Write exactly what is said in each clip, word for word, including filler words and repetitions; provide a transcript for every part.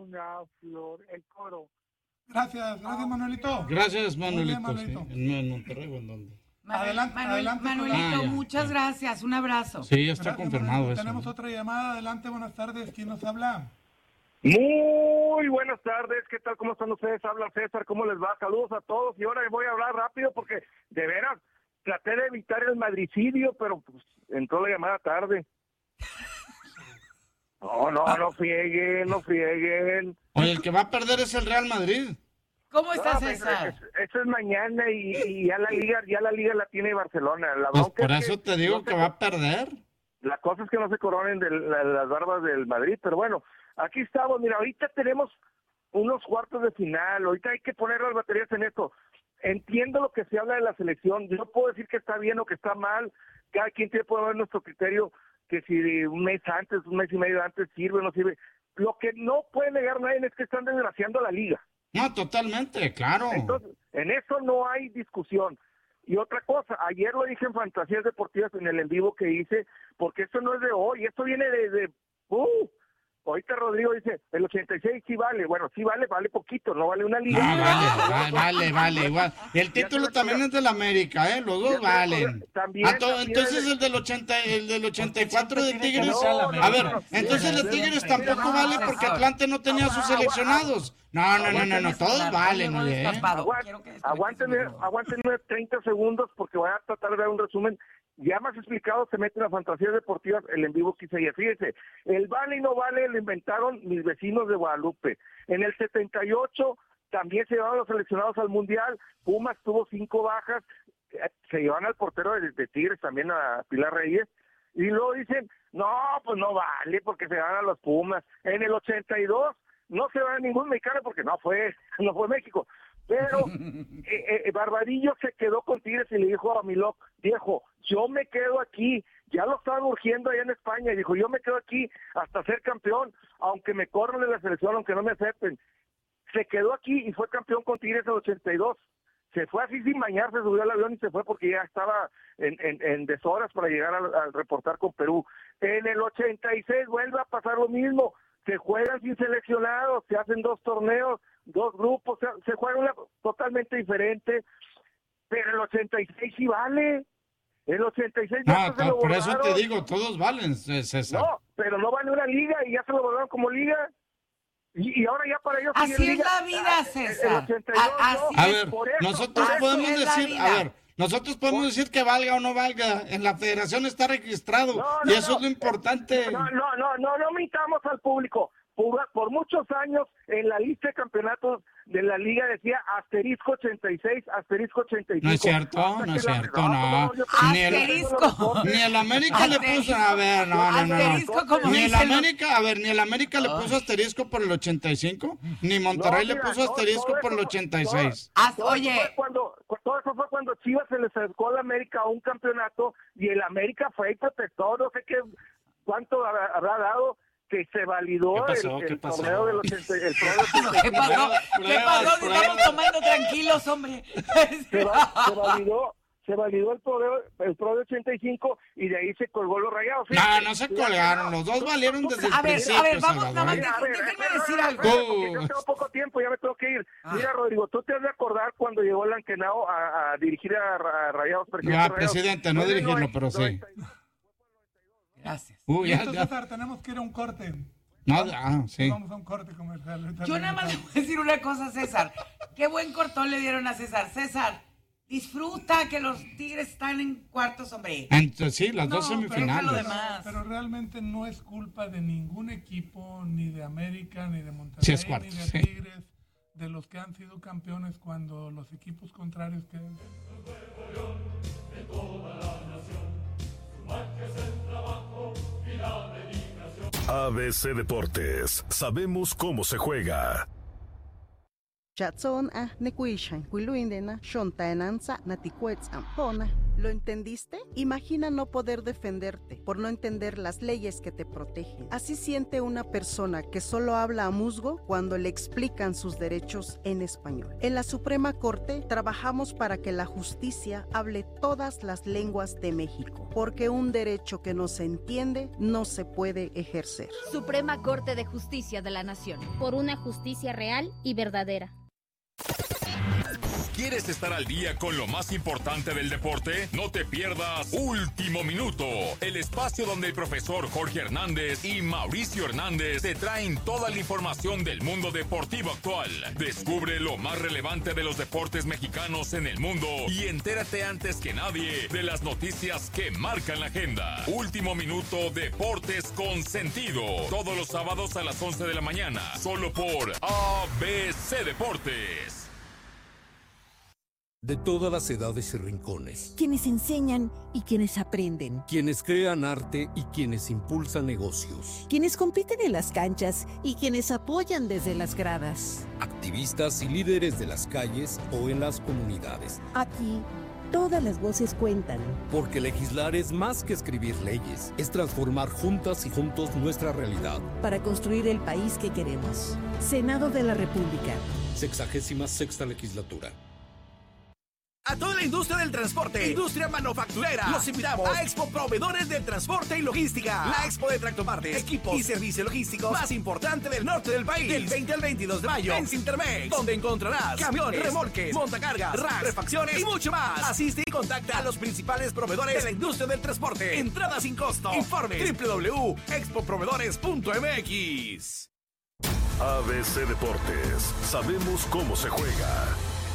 una flor, el coro. Gracias, gracias Manuelito. Gracias Manuelito. Bien, Manuelito. Sí. ¿En Monterrey o en dónde? Manuel, Adelante, Manuel, adelante. Manuelito, Ah, ya, muchas ya. gracias. Un abrazo. Sí, ya está Gracias, confirmado Manuelito. eso. Tenemos otra llamada, adelante, buenas tardes, ¿quién nos habla? Muy buenas tardes, ¿qué tal? ¿Cómo están ustedes? Habla César, ¿cómo les va? Saludos a todos y ahora voy a hablar rápido porque, de veras, traté de evitar el madricidio, pero pues entró la llamada tarde. No, no, no frieguen, no frieguen. Oye, el que va a perder es el Real Madrid. ¿Cómo estás, No, pues, César? es- Eso es mañana y, y ya la liga ya la liga la tiene Barcelona. La Pues bronca por es eso que te digo no que se- va a perder. La cosa es que no se coronen de la- las barbas del Madrid, pero bueno, aquí estamos. Mira, ahorita tenemos unos cuartos de final, ahorita hay que poner las baterías en esto. Entiendo lo que se habla de la selección, yo no puedo decir que está bien o que está mal, cada quien tiene que ver nuestro criterio, que si un mes antes, un mes y medio antes sirve o no sirve. Lo que no puede negar nadie es que están desgraciando a la liga. No, totalmente, claro. Entonces, en eso no hay discusión. Y otra cosa, ayer lo dije en Fantasías Deportivas en el en vivo que hice, porque esto no es de hoy, esto viene de... de uh, ahorita Rodrigo dice, el ochenta y seis sí vale, bueno, sí vale, vale poquito, no vale una liga. No, vale, vale, vale, vale, igual. El título también es del América, ¿eh? Los dos Ya se valen. me- también- Ah, to- también entonces el- el del ochenta, el del ochenta y cuatro de siempre tiene que Tigres. ser la A América. ver, No, entonces no, el no, de Tigres no, tampoco no, vale no, porque no. Atlante no tenía sus seleccionados. No, no, no, no, no, todos valen, oye. ¿eh? Aguant- Quiero que desconectes aguántenme, el micrófono. aguántenme treinta segundos porque voy a tratar de dar un resumen. Ya más explicado, se mete en las fantasías deportivas el en vivo que hice ayer. Fíjese, el vale y no vale lo inventaron mis vecinos de Guadalupe. En el setenta y ocho también se llevaban los seleccionados al Mundial. Pumas tuvo cinco bajas. eh, Se llevan al portero de, de Tigres también, a Pilar Reyes. Y luego dicen, no, pues no vale porque se van a los Pumas. En el ochenta y dos no se va a ningún mexicano porque no fue, no fue México. Pero eh, eh, Barbadillo se quedó con Tigres y le dijo a Milok, viejo, yo me quedo aquí, ya lo estaban urgiendo allá en España, y dijo, yo me quedo aquí hasta ser campeón, aunque me corran de la selección, aunque no me acepten. Se quedó aquí y fue campeón con Tigres en el ochenta y dos. Se fue así sin bañarse, subió al avión y se fue porque ya estaba en, en, en deshoras para llegar al, al reportar con Perú. En el ochenta y seis vuelve a pasar lo mismo, se juegan sin seleccionados, se hacen dos torneos, dos grupos, se, se juega una totalmente diferente, pero el ochenta y seis sí vale, el ochenta y seis ya No, se to- lo por eso te borraron. digo, todos valen, C- César. No, pero no vale una liga y ya se lo borraron como liga. Y, y ahora ya para ellos Así sigue es liga. la vida, Ah, el- César. el ochenta y dos, A- no. así A es. ver, Por eso, nosotros así podemos es la decir, vida. a ver, nosotros podemos decir que valga o no valga, en la federación está registrado, No, y no, eso no. es lo importante. No, no, no, no, no mintamos al público. Por, por muchos años en la lista de campeonatos de la liga decía asterisco ochenta y seis, asterisco ochenta y cinco. No es cierto, Hasta no que es la- cierto, no. yo- Ni el- Asterisco. Ni el América le puso, a ver, no, no, no. Asterisco, como Ni el dicen los- América, a ver, ni el América le puso asterisco por el ochenta y cinco, ni Monterrey No, le mira, puso no, asterisco todo por el eso- ochenta y todo- seis. Haz- todo eso oye. fue cuando, todo eso fue cuando Chivas se le acercó a la América a un campeonato y el América fue y protestó, no sé qué, cuánto habrá, habrá dado, que se validó ¿Qué pasó? el, ¿Qué el pasó? torneo del ochenta, el torneo del ochenta y ¿Qué cinco. pasó? ¿Qué Pruebas, pasó? Si pruebas. estamos tomando tranquilos, hombre. se, va- se validó se validó el pro, de, el pro de ochenta y cinco y de ahí se colgó los Rayados. No, Fíjate, no se fíjate, colgaron, no. los dos valieron desde el A ver, a principio, ver, vamos, Salvador. nada más Mira, a ver, déjenme espérame, decir espérame, algo. espérame, porque yo tengo poco tiempo, ya me tengo que ir. Ah. Mira, Rodrigo, tú te has de acordar cuando llegó Lankenau a, a dirigir a, a Rayados. presidente Ah, de Rayados. presidente, no Fue en el dirigirlo, noven- pero sí. noventa y dos. Gracias. Uy, ya, Listo, ya. César, tenemos que ir a un corte. No, ah, sí. Vamos a un corte comercial. Ahorita Yo nada más le regresamos. voy a decir una cosa, César. Qué buen cortón le dieron a César. César, disfruta que los Tigres están en cuartos, hombre. Entonces, sí, las dos No, pero semifinales. déjalo de más. Pero realmente no es culpa de ningún equipo, ni de América, ni de Monterrey, Sí, es cuarto, ni de sí. Tigres, de los que han sido campeones cuando los equipos contrarios que... A B C Deportes, sabemos cómo se juega. Chatson a nekuishan, kuiluindena, shontaenanza, naticuetz ampona. ¿Lo entendiste? Imagina no poder defenderte por no entender las leyes que te protegen. Así siente una persona que solo habla a musgo cuando le explican sus derechos en español. En la Suprema Corte trabajamos para que la justicia hable todas las lenguas de México, porque un derecho que no se entiende no se puede ejercer. Suprema Corte de Justicia de la Nación. Por una justicia real y verdadera. ¿Quieres estar al día con lo más importante del deporte? No te pierdas Último Minuto, el espacio donde el profesor Jorge Hernández y Mauricio Hernández te traen toda la información del mundo deportivo actual. Descubre lo más relevante de los deportes mexicanos en el mundo y entérate antes que nadie de las noticias que marcan la agenda. Último Minuto, Deportes con Sentido. Todos los sábados a las once de la mañana, solo por A B C Deportes. De todas las edades y rincones. Quienes enseñan y quienes aprenden. Quienes crean arte y quienes impulsan negocios. Quienes compiten en las canchas y quienes apoyan desde las gradas. Activistas y líderes de las calles o en las comunidades. Aquí, todas las voces cuentan. Porque legislar es más que escribir leyes. Es transformar juntas y juntos nuestra realidad. Para construir el país que queremos. Senado de la República. Sexagésima sexta legislatura. A toda la industria del transporte, industria manufacturera, los invitamos a Expo Proveedores del Transporte y Logística. La Expo de Tractopartes, equipos y servicios logísticos más importante del norte del país. Del veinte al veintidós de mayo en Cintermex, donde encontrarás camiones, remolques, montacargas, racks, refacciones y mucho más. Asiste y contacta a los principales proveedores de la industria del transporte. Entrada sin costo. Informe doble u doble u doble u punto expo proveedores punto m x. A B C Deportes, sabemos cómo se juega.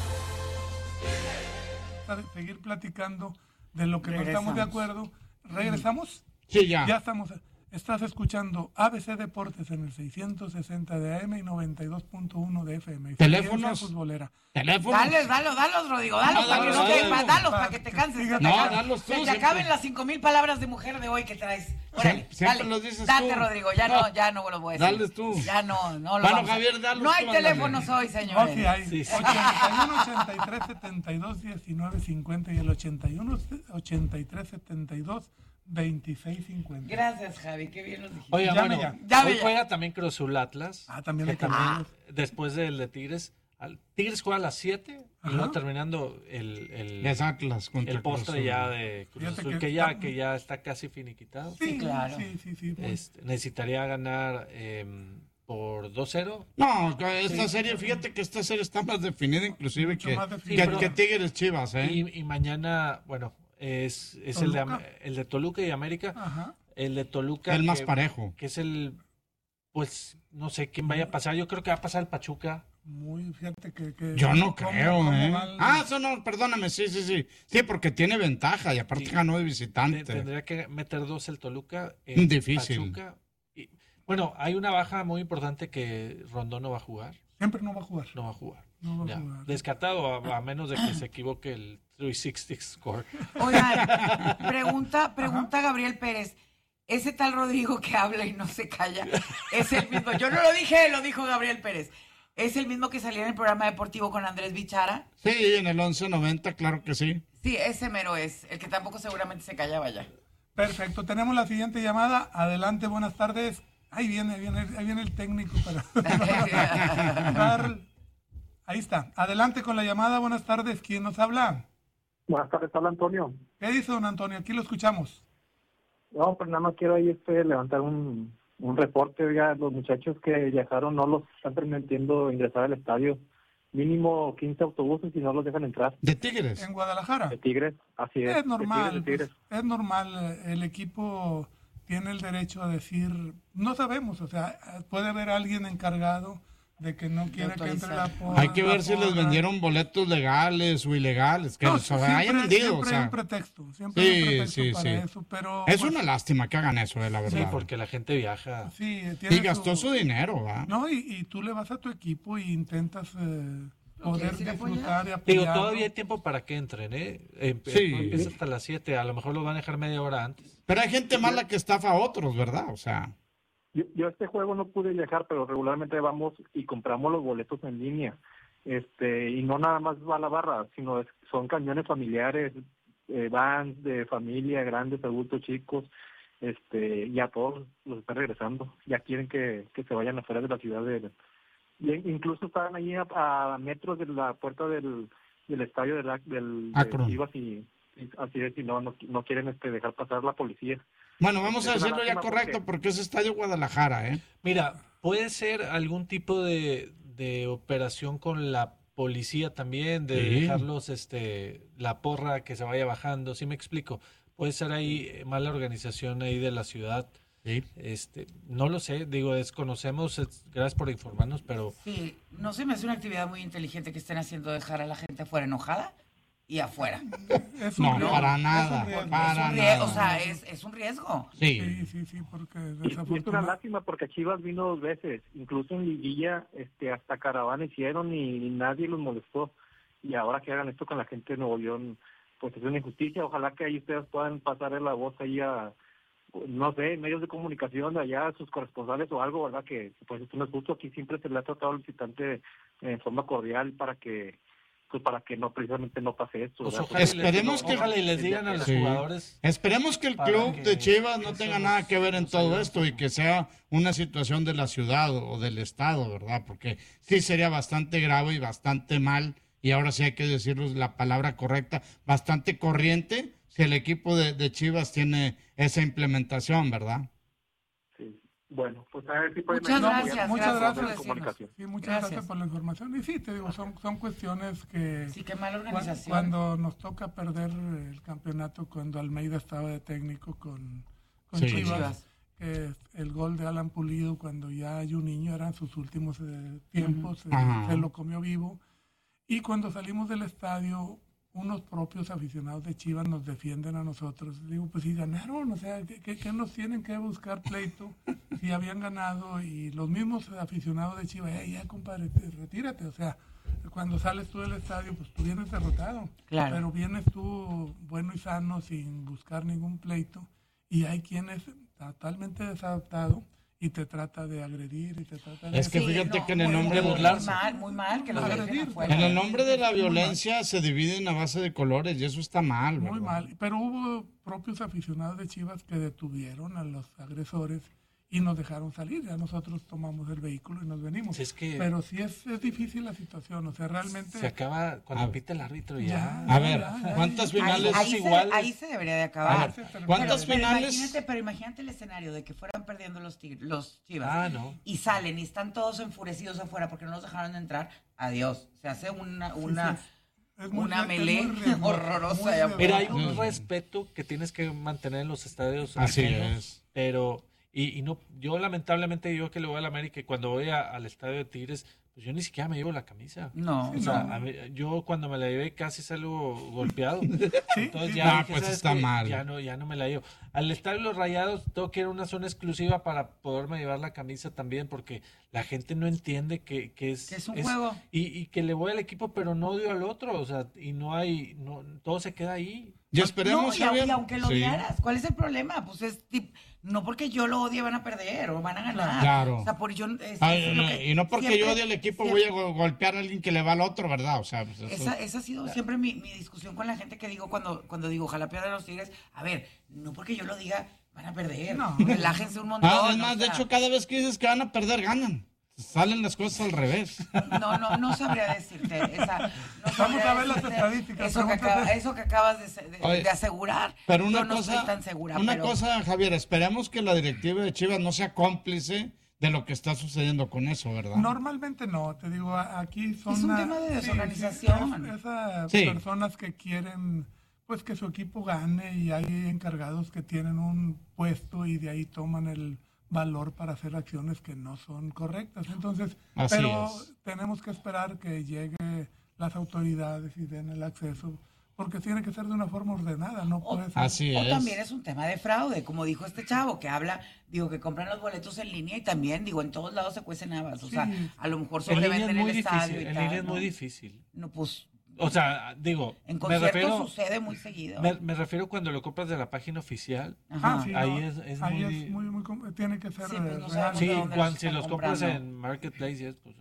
Seguir platicando de lo que Regresamos. no estamos de acuerdo. ¿Regresamos? Sí, ya. Ya estamos. Estás escuchando A B C Deportes en el seiscientos sesenta de A M y noventa y dos punto uno de F M. Teléfonos. Futbolera. Teléfonos. Dale, dalos, dalos, Rodrigo, dalos No, para que dalos, no te, dalos. dalos para que te canses. No, se te acaben- dalos tú, se te siempre. acaben las cinco mil palabras de mujer de hoy que traes. Órale, Siempre dale, los dices date, tú. Rodrigo, ya No. no, ya no lo voy a decir. Dales tú. Ya no, no lo Bueno, vamos a- Javier, dalos No hay tú, ándale. teléfonos hoy, No, señores. sí hay. Sí, sí. ochenta y uno, ochenta y tres, setenta y dos, diecinueve, cincuenta y el ochenta y uno, ochenta y tres, setenta y dos, veintiséis, cincuenta. Gracias, Javi, qué bien nos dijiste. Oiga, Llame bueno, ya. Llame hoy ya. juega también Cruz Azul Atlas. Ah, también que hay también, que- después del de Tigres. al- Tigres juega a las siete y Ajá. luego terminando el, el, Es Atlas contra el postre Cruz Azul. ya de Cruz Fíjate Azul, que que, ya, está- que ya está casi finiquitado. Sí, Sí, claro. Sí, sí, sí. pues. Este, necesitaría ganar eh, por dos cero. No, esta serie, fíjate que esta serie está más definida inclusive Mucho que, más que, definida. que Tigres Chivas, ¿eh? Y, y mañana, bueno, es, es el, de, Am- ¿Toluca? el de Toluca y América. Ajá. El de Toluca. El más que- parejo. Que es el, pues, no sé quién vaya a pasar. Yo creo que va a pasar el Pachuca. Muy, fíjate que... que Yo no cómo- creo, cómo ¿eh? va el- Ah, eso no, perdóname, sí, sí, sí. Sí, porque tiene ventaja y aparte Sí. ganó de Te- visitante. Tendría que meter dos el Toluca. El Difícil. Pachuca. Y, bueno, hay una baja muy importante que Rondón no va a jugar. Siempre no va a jugar. No va a jugar. No va a Ya. jugar. Descartado, a, a menos de que se equivoque el trescientos sesenta score. Oigan, pregunta, pregunta Gabriel Pérez. Ese tal Rodrigo que habla y no se calla, es el mismo. Yo no lo dije, lo dijo Gabriel Pérez. ¿Es el mismo que salía en el programa deportivo con Andrés Bichara? Sí, en el once noventa, claro que sí. Sí, ese mero es, el que tampoco seguramente se callaba ya. Perfecto, tenemos la siguiente llamada. Adelante, buenas tardes. Ahí viene, ahí viene, ahí viene el técnico para... Dar- Ahí está. Adelante con la llamada, buenas tardes. ¿Quién nos habla? Buenas tardes, habla Antonio. ¿Qué dice don Antonio? Aquí lo escuchamos. No, pero nada más quiero ahí este, levantar un, un reporte. Oiga, los muchachos que viajaron no los están permitiendo ingresar al estadio. Mínimo quince autobuses y no los dejan entrar. ¿De Tigres? En Guadalajara. De Tigres, así es. Es normal, De Tigres, de pues, Tigres. es normal. eh, El equipo tiene el derecho a decir, no sabemos, o sea, puede haber alguien encargado de que no quiere que entre la porra. Hay que ver la si les porra. vendieron boletos legales o ilegales, que No, los siempre, hayan vendido. siempre O sea. hay un pretexto, siempre hay un Sí, pretexto sí, para sí. eso, pero... Es pues, una lástima que hagan eso, eh, la verdad. Sí, porque la gente viaja. Sí, tiene Y gastó su dinero, ¿verdad? No, y, y tú le vas a tu equipo y intentas eh, poder ¿quieres ir a disfrutar y Digo, apoyarlo. todavía hay tiempo para que entren, ¿eh? Em- Sí. no empieza hasta las siete. A lo mejor los van a dejar media hora antes. Pero hay gente mala que estafa a otros, ¿verdad? O sea, Yo, yo a este juego no pude viajar, pero regularmente vamos y compramos los boletos en línea. Este, y no nada más va a la barra, sino es- son camiones familiares, eh, vans de familia, grandes, adultos, chicos, este, y a todos los están regresando. Ya quieren que, que se vayan afuera de la ciudad. De, y incluso estaban ahí a, a metros de la puerta del, del estadio de, la, del, de Chivas y, y así es, y no, no, no quieren este, dejar pasar la policía. Bueno, vamos a Es una decirlo ya lástima correcto, porque- porque es Estadio Guadalajara, ¿eh? Mira, puede ser algún tipo de, de operación con la policía también, de Sí. dejarlos este la porra que se vaya bajando, ¿sí me explico? Puede ser ahí eh, mala organización ahí de la ciudad. Sí. Este, no lo sé, digo, desconocemos, es- gracias por informarnos, pero Sí, no se me hace una actividad muy inteligente que estén haciendo dejar a la gente afuera enojada y afuera. Es No, riesgo, para es un nada, riesgo. para Es un rie- nada. o sea, es, es un riesgo. Sí. Sí, sí, sí, porque Y, y es una desafortunadamente... lástima porque Chivas vino dos veces, incluso en liguilla, este, hasta caravana hicieron y, y nadie los molestó. Y ahora que hagan esto con la gente de Nuevo León, pues es una injusticia. Ojalá que ahí ustedes puedan pasarle la voz ahí a, no sé, medios de comunicación de allá, a sus corresponsales o algo, ¿verdad? Que pues esto no es justo. Aquí siempre se le ha tratado al visitante en forma cordial para que pues para que no precisamente no pase esto. pues ¿verdad? ojalá, y les- Esperemos que- ojalá y les digan a los Sí. jugadores. Esperemos que el Para club que de Chivas no eso tenga nos- nada que ver en nos todo ayude. esto y que sea una situación de la ciudad o del estado, ¿verdad? Porque sí sería bastante grave y bastante mal, y ahora sí hay que decirlo la palabra correcta, bastante corriente si el equipo de, de Chivas tiene esa implementación, ¿verdad? Sí. Bueno, pues a ver si pueden Muchas ayudar gracias, muchas a gracias. la comunicación. Sí, muchas Gracias. gracias. por la información. Y sí, te digo, son, son cuestiones que... Sí, qué mala cua- organización. Cuando nos toca perder el campeonato, cuando Almeida estaba de técnico con, con Sí. Chivas, Chivas. que el gol de Alan Pulido cuando ya hay un niño, eran sus últimos eh, tiempos, eh, Ajá. se lo comió vivo. Y cuando salimos del estadio, unos propios aficionados de Chivas nos defienden a nosotros. Digo, pues si ganaron, o sea, ¿qué, qué, qué nos tienen que buscar pleito si habían ganado? Y los mismos aficionados de Chivas, "Ey, ya compadre, te- retírate", o sea, cuando sales tú del estadio, pues tú vienes derrotado, Claro. pero vienes tú bueno y sano sin buscar ningún pleito, y hay quienes totalmente desadaptado y te trata de agredir y te trata de... Es que Sí, fíjate no, que en el muy- nombre muy de burlarse. mal, muy mal que los dejen Agredir. afuera. En el nombre de la violencia se dividen a base de colores y eso está mal, Muy ¿verdad? mal, pero hubo propios aficionados de Chivas que detuvieron a los agresores y nos dejaron salir. Ya nosotros tomamos el vehículo y nos venimos. Si es que- Pero sí es, es difícil la situación, o sea, realmente... Se acaba cuando A- pita el árbitro ya. Ya. A ver, Ya, ya, ¿cuántas ya. finales ahí, ahí, se, iguales? ahí se debería de A acabar. ver, Pero- ¿cuántas pero, finales? Imagínate, pero imagínate el escenario de que fueran perdiendo los, tig- los Chivas Ah, no. y salen y están todos enfurecidos afuera porque no los dejaron entrar. Adiós. Se hace una, una, sí, es muy una ri- es melee muy riesgoso, horrorosa. muy allá afuera. Mira, hay riesgoso. un respeto que tienes que mantener en los estadios. Así ajenos, es. Pero, y, y no, yo lamentablemente, yo que le voy a la América, y cuando voy a- al estadio de Tigres, pues yo ni siquiera me llevo la camisa. No. O sea, no. a mí- yo cuando me la llevé casi salgo golpeado. Sí, Entonces sí. ya Ah, dije, pues ¿sabes está qué? mal. Ya no, ya no me la llevo. Al estadio de los Rayados tengo que ir a una zona exclusiva para poderme llevar la camisa también, porque la gente no entiende que, que es, Que es un juego. Y, y que le voy al equipo, pero no odio al otro. O sea, y no hay, no, todo se queda ahí. Y esperemos, No, y, au- Javier. y aunque lo Sí. odiaras, ¿cuál es el problema? Pues es tip- no porque yo lo odie van a perder o van a ganar. Claro. O sea, por yo es- Ay, eso es lo no, que y no porque siempre- yo odie al equipo siempre- voy a go- golpear a alguien que le va al otro, ¿verdad? O sea, pues eso- Esa, esa ha sido siempre mi, mi discusión con la gente que digo cuando, cuando digo ojalá pierdan los Tigres. A ver, no porque yo lo diga van a perder. No. Relájense un montón. Ah, es o más, de sea, hecho, cada vez que dices que van a perder, ganan. Salen las cosas al revés. No, no, no sabría decirte. Esa, no Vamos sabría a ver las decirte estadísticas, Eso que, pregúntate. acaba- eso que acabas de, se- de- Oye, de asegurar. Pero una yo no cosa, estoy tan segura. una pero- cosa, Javier, esperemos que la directiva de Chivas no sea cómplice de lo que está sucediendo con eso, ¿verdad? Normalmente no, te digo, a- aquí son... Es un a- tema de sí, sí, desorganización. es- esas Sí. personas que quieren pues que su equipo gane y hay encargados que tienen un puesto y de ahí toman el valor para hacer acciones que no son correctas. Entonces, Así pero es. tenemos que esperar que lleguen las autoridades y den el acceso, porque tiene que ser de una forma ordenada, no puede ser... Así O es. también es un tema de fraude, como dijo este chavo, que habla, digo, que compran los boletos en línea y también, digo, en todos lados se cuecen habas. O sea, Sí. a lo mejor En línea es sobrevenden muy el difícil. estadio y En tal, línea es ¿no? muy difícil. No, pues, O sea, digo, en me conciertos refiero, sucede muy seguido. me, me refiero cuando lo compras de la página oficial. Ajá. Ah, sí, ahí no, es, es ahí muy... es muy, muy com- tiene que ser Sí, pues, eh, no real. sabemos Sí, de dónde cuando, los si están los compras comprando. en Marketplace, yes, pues... Pues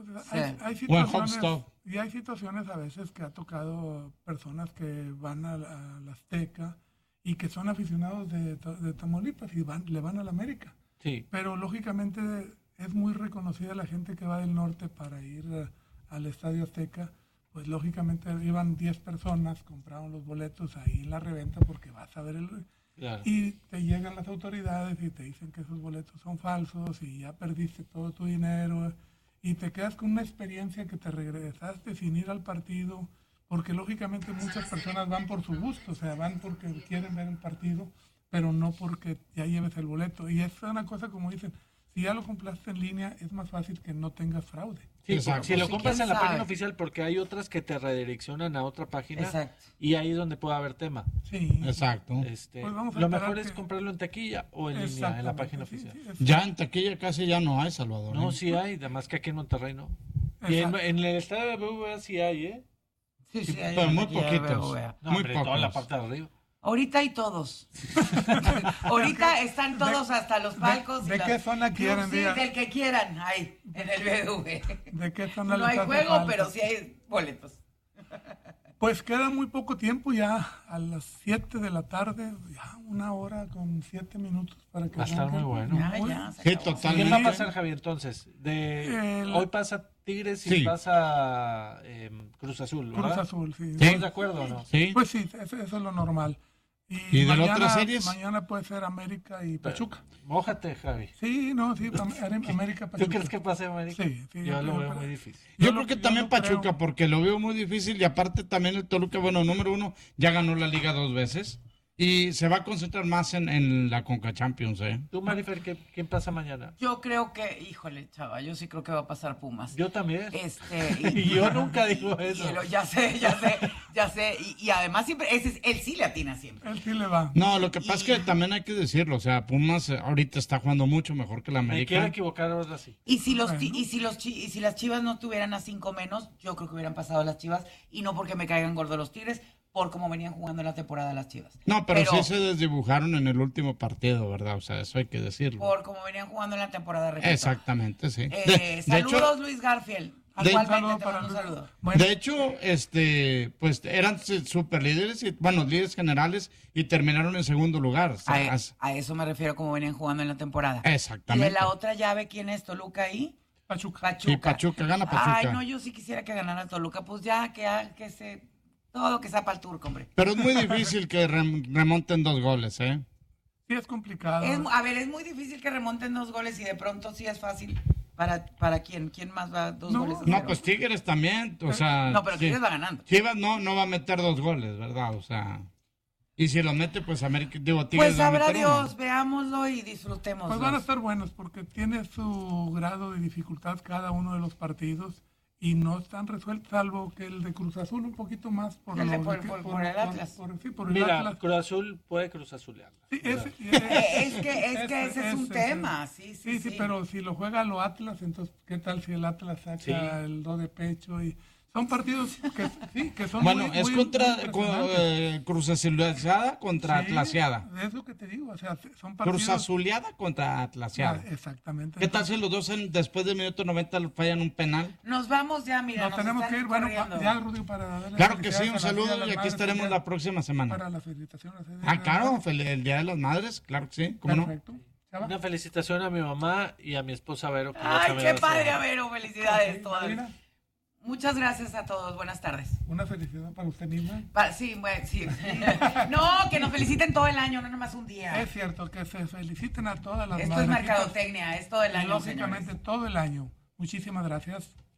hay, hay situaciones, y hay situaciones a veces que ha tocado personas que van a la, a la Azteca y que son aficionados de, de Tamaulipas y van, le van a la América. Sí. Pero lógicamente es muy reconocida la gente que va del norte para ir a, al Estadio Azteca. Pues lógicamente iban diez personas, compraron los boletos ahí en la reventa porque vas a ver el... Claro. Y te llegan las autoridades y te dicen que esos boletos son falsos y ya perdiste todo tu dinero y te quedas con una experiencia que te regresaste sin ir al partido, porque lógicamente muchas personas van por su gusto, o sea, van porque quieren ver el partido, pero no porque ya lleves el boleto. Y es una cosa, como dicen, si ya lo compraste en línea, es más fácil que no tengas fraude. Sí, si lo compras en la sabe? página oficial, porque hay otras que te redireccionan a otra página. Exacto. Y ahí es donde puede haber tema. Sí. Exacto. Este, pues lo mejor es que... comprarlo en taquilla o en línea, en la página sí, oficial. Sí, ya en taquilla casi ya no hay, Salvador. No, ¿eh? sí hay, además que aquí en Monterrey no. Y en, en el estadio de B B V A sí hay, ¿eh? Sí, sí, hay. Pero muy poquitos. No, muy hombre, pocos. Toda la parte de arriba. Ahorita hay todos. Ahorita están todos de, hasta los palcos. ¿De, y de qué zona quieren? Sí, del que quieran, hay en el B B V. ¿De qué zona? No hay juego, falta? Pero sí hay boletos. Pues queda muy poco tiempo, ya a las siete de la tarde, ya una hora con siete minutos para que... Va a estar muy bueno. Ya, ya, sí, totalmente. ¿Qué va a pasar, Javier, entonces? De, el... Hoy pasa Tigres y sí. pasa eh, Cruz Azul, ¿verdad? Cruz Azul, sí. ¿Estás de acuerdo o no? Sí. Pues sí, eso, eso es lo normal. ¿Y, ¿Y de las otras series? Mañana puede ser América y Pachuca. Mójate, Javi. Sí, no, sí, América, Pachuca. ¿Tú crees que pase América? Sí, sí. Yo, yo lo veo muy difícil. Yo, yo creo que yo también Pachuca, creo. Porque lo veo muy difícil y aparte también el Toluca, bueno, número uno, ya ganó la Liga dos veces y se va a concentrar más en, en la Conca Champions, ¿eh? ¿Tú, Marifer, ¿qué, quién pasa mañana? Yo creo que, híjole, chava, yo sí creo que va a pasar Pumas. Yo también. Este, y, y yo nunca digo eso. Y lo, ya sé, ya sé, ya sé. Y, y además siempre, ese, él sí le atina siempre. Él sí le va. No, lo que pasa es que también hay que decirlo, o sea, Pumas ahorita está jugando mucho mejor que la América. Me quiero equivocar ahora sí. Y si los bueno. y si los y si las Chivas no tuvieran a cinco menos, yo creo que hubieran pasado las Chivas, y no porque me caigan gordos los Tigres, por cómo venían jugando en la temporada las Chivas. No, pero, pero sí se desdibujaron en el último partido, ¿verdad? O sea, eso hay que decirlo. Por cómo venían jugando en la temporada regular. Exactamente, sí. Eh, de, saludos, de hecho, Luis Garfield. Igualmente te mando un saludo. Bueno. De hecho, este, pues eran super líderes, y, bueno, líderes generales, y terminaron en segundo lugar. O sea, a, a eso me refiero, como venían jugando en la temporada. Exactamente. ¿Y de la otra llave quién es? ¿Toluca ahí? Pachuca. Pachuca. Sí, Pachuca, gana Pachuca. Ay, no, yo sí quisiera que ganara Toluca. Pues ya, que, que se... Todo que sea para el turco, hombre. Pero es muy difícil que remonten dos goles, ¿eh? Sí, es complicado. Es, a ver, es muy difícil que remonten dos goles y de pronto sí es fácil. ¿Para, para quién? ¿Quién más va dos no, goles? A no, cero? pues Tigres también, o sea... No, pero sí. Tigres va ganando. Chivas no, no va a meter dos goles, ¿verdad? O sea... Y si los mete, pues América, digo, Tigres pues va a sabrá meter Dios, uno. veámoslo y disfrutemos. Pues van a estar buenos porque tiene su grado de dificultad cada uno de los partidos. Y no están resueltos, salvo que el de Cruz Azul un poquito más por, el, lo, por, por, por, por el Atlas. Por, por, sí, por el Mira, Atlas. Cruz Azul puede Cruz Azulear. Sí, ese, es, es que, es que ese, ese es un ese, tema, sí sí, sí, sí, sí. Pero si lo juega lo Atlas, entonces, ¿qué tal si el Atlas saca sí. el do de pecho? Y son partidos que, sí, que son bueno, muy, es muy, contra muy con, eh, Cruz Azuleada contra sí, Atlaseada. Es lo que te digo, o sea, son partidos... Cruz Azuleada contra Atlaseada. Ah, exactamente. ¿Qué tal si los dos en, después del minuto noventa fallan un penal? Nos vamos ya, mira, nos, nos tenemos que ir, bueno, corriendo. ya, Rudy, para darle claro que sí, un saludo y aquí estaremos la próxima semana. Para las felicitaciones. Ah, claro, el Día de las Madres, claro que sí, ¿cómo perfecto. no? Una felicitación a mi mamá y a mi esposa Vero. Que ay, qué padre, Vero, felicidades. Okay, muchas gracias a todos, buenas tardes. Una felicidad para usted misma. Pa, sí, bueno, sí. No, que nos feliciten todo el año, no nomás un día. Es cierto, que se feliciten a todas las Esto madres. Esto es mercadotecnia, es todo el año. Lógicamente, señores. todo el año. Muchísimas gracias.